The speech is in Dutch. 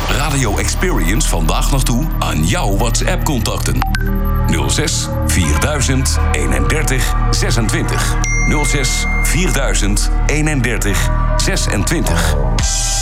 Radio Experience vandaag nog toe aan jouw WhatsApp-contacten. 06 4000 31 26. 06 4000 31 26.